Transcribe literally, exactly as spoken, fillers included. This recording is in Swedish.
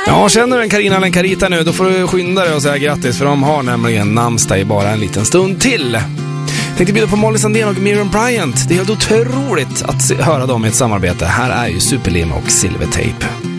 Ja, känner du en Carina eller en Carita nu, då får du skynda dig och säga grattis, för de har nämligen namnsdag i bara en liten stund till. Tänkte bjuda på Molly Sandén och Miriam Bryant. Det är helt otroligt att se, höra dem i ett samarbete. Här är ju Superlim och Silvertape.